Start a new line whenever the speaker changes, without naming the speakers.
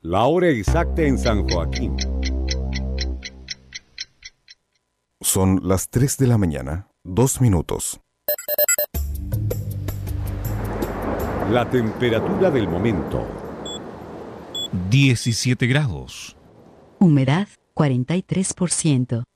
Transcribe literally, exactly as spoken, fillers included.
La hora exacta en San Joaquín.
Son las tres de la mañana, dos minutos.
La temperatura del momento.
diecisiete grados.
Humedad cuarenta y tres por ciento.